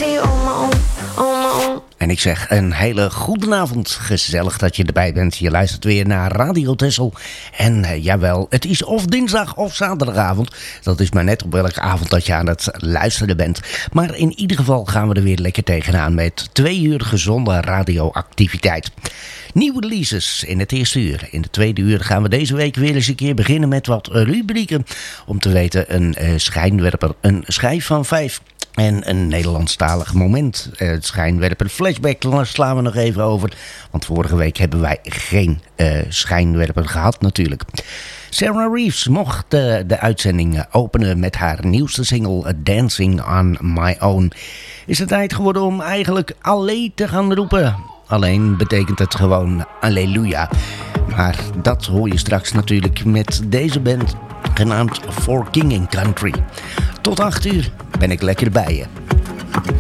crazy on my own, on my own. En ik zeg een hele goedenavond. Gezellig dat je erbij bent. Je luistert weer naar Radio Texel. En jawel, het is of dinsdag of zaterdagavond. Dat is maar net op welke avond dat je aan het luisteren bent. Maar in ieder geval gaan we er weer lekker tegenaan met 2 uur gezonde radioactiviteit. Nieuwe releases in het eerste uur. In de tweede uur gaan we deze week weer eens een keer beginnen met wat rubrieken. Om te weten, een schijnwerper, een schijf van 5... en een Nederlandstalig moment. Het schijnwerper flashback slaan we nog even over. Want vorige week hebben wij geen schijnwerper gehad natuurlijk. Sarah Reeves mocht de uitzending openen met haar nieuwste single Dancing on My Own. Is het tijd geworden om eigenlijk alleen te gaan roepen. Alleen betekent het gewoon Alleluia. Maar dat hoor je straks natuurlijk met deze band genaamd For King and Country. Tot 8 uur ben ik lekker bij je.